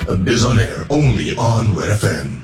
Biz on Air, only on Red FM.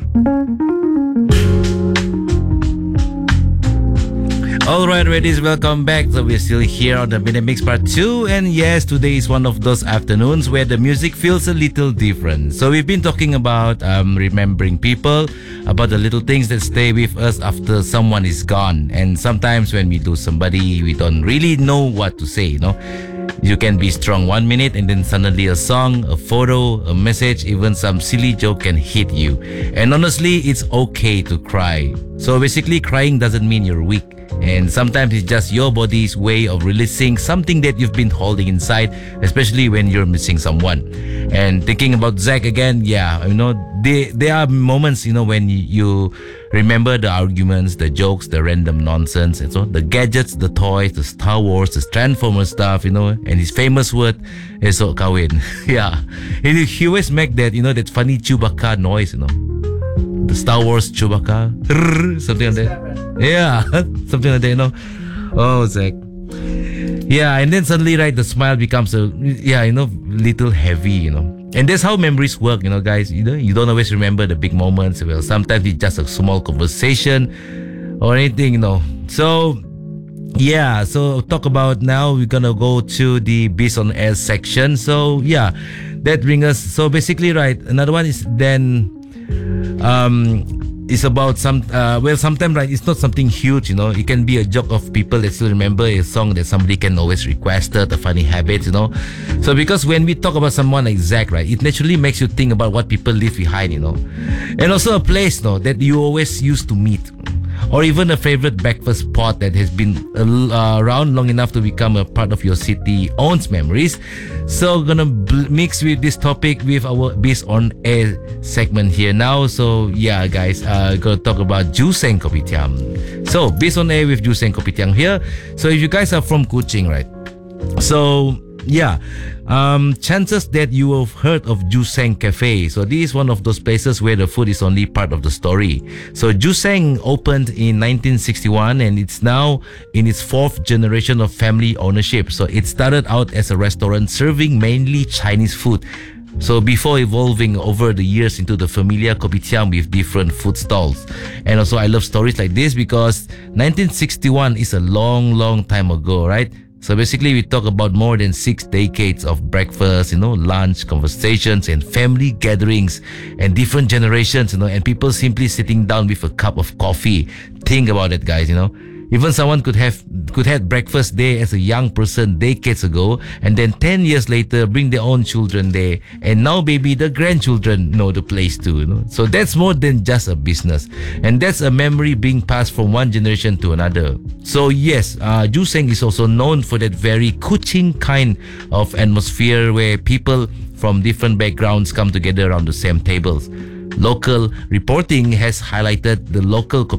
Alright, ladies, welcome back. So we're still here on the Midnight Mix Part 2. And yes, today is one of those afternoons where the music feels a little different. So we've been talking about remembering people, about the little things that stay with us after someone is gone. And sometimes when we lose somebody, we don't really know what to say, you know. You can be strong 1 minute and then suddenly a song, a photo, a message, even some silly joke can hit you. And honestly, it's okay to cry. So basically, crying doesn't mean you're weak. And sometimes it's just your body's way of releasing something that you've been holding inside, especially when you're missing someone. And thinking about Zach again, yeah, you know, there are moments, you know, when you remember the arguments, the jokes, the random nonsense, and so the gadgets, the toys, the Star Wars, the Transformers stuff, you know, and his famous word, esok kawin. Yeah. And he always make that, you know, that funny Chewbacca noise, you know. The Star Wars Chewbacca, something like that. Yeah, something like that, you know. Oh, Zach. Yeah, and then suddenly, right, the smile becomes little heavy, you know. And that's how memories work, you know, guys. You know, you don't always remember the big moments. Well, sometimes it's just a small conversation or anything, you know. So, yeah, so talk about now, we're gonna go to the Biz on Air section. So, yeah, that brings us. So basically, right, another one is then. It's about sometimes, right, it's not something huge, you know. It can be a joke of people that still remember a song that somebody can always request, a funny habit, you know. So because when we talk about someone like Zach, right, it naturally makes you think about what people leave behind, you know. And also a place, you know, that you always used to meet. Or even a favorite breakfast spot that has been around long enough to become a part of your city owns memories. So gonna mix with this topic with our Biz on Air segment here now. So yeah, guys, gonna talk about Juseng Kopitiam. So Biz on Air with Juseng Kopitiam here. So if you guys are from Kuching, right? So yeah, chances that you have heard of Juseng Cafe. So this is one of those places where the food is only part of the story. So Juseng opened in 1961 and it's now in its 4th generation of family ownership. So it started out as a restaurant serving mainly Chinese food. So before evolving over the years into the familiar kopitiam with different food stalls. And also I love stories like this because 1961 is a long time ago, right? So basically, we talk about more than 6 decades of breakfast, you know, lunch, conversations, and family gatherings, and different generations, you know, and people simply sitting down with a cup of coffee. Think about it, guys, you know. Even someone could have breakfast there as a young person decades ago, and then 10 years later bring their own children there, and now maybe the grandchildren know the place too, you know. So that's more than just a business, and that's a memory being passed from one generation to another. So yes, Juseng is also known for that very Kuching kind of atmosphere where people from different backgrounds come together around the same tables. Local reporting has highlighted the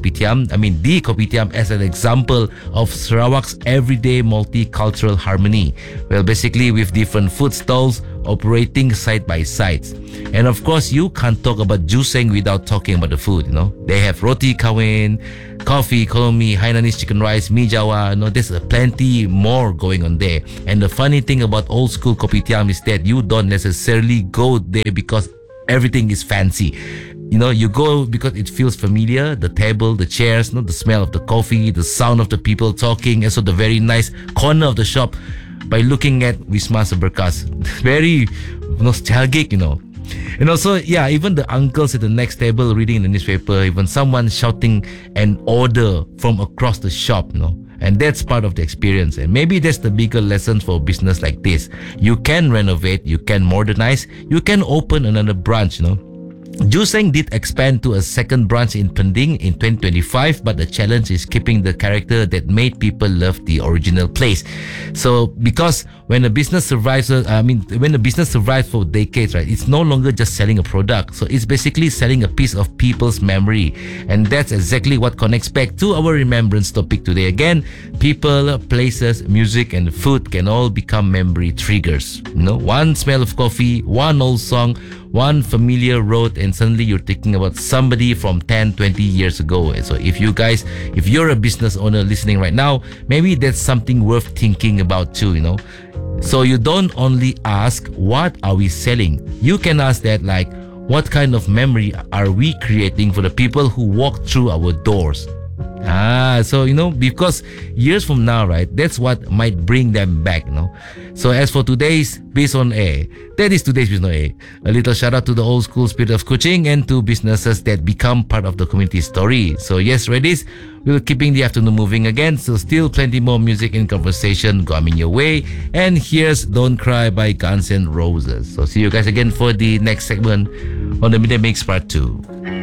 kopitiam as an example of Sarawak's everyday multicultural harmony. Well, basically with different food stalls operating side by side. And of course, you can't talk about Juseng without talking about the food, you know. They have roti kawin, coffee, kolomi, Hainanese chicken rice, mi jawa, you know, there's plenty more going on there. And the funny thing about old school kopitiam is that you don't necessarily go there because everything is fancy. You know, you go because it feels familiar, the table, the chairs, you know, the smell of the coffee, the sound of the people talking, and so the very nice corner of the shop by looking at Wisma Seberkas. Very nostalgic, you know. And also, yeah, even the uncles at the next table reading the newspaper, even someone shouting an order from across the shop, you know. And that's part of the experience. And maybe that's the bigger lesson for a business like this. You can renovate, you can modernize, you can open another branch, you know. Juseng did expand to a second branch in Pending in 2025, but the challenge is keeping the character that made people love the original place. So, because when a business survives, when a business survives for decades, right, it's no longer just selling a product. So, it's basically selling a piece of people's memory. And that's exactly what connects back to our remembrance topic today. Again, people, places, music, and food can all become memory triggers. You know, one smell of coffee, one old song, one familiar road, and suddenly you're thinking about somebody from 10, 20 years ago. So if you're a business owner listening right now, maybe that's something worth thinking about too, you know. So you don't only ask, what are we selling? You can ask that like, what kind of memory are we creating for the people who walk through our doors? So because years from now, right, that's what might bring them back, So as for today's Biz on Air, that is today's Biz on Air. A little shout out to the old school spirit of Kuching and to businesses that become part of the community story. So yes, Reddies, we're keeping the afternoon moving again. So still plenty more music and conversation coming your way. And here's Don't Cry by Guns N' Roses. So see you guys again for the next segment on the Midday Mix Part 2.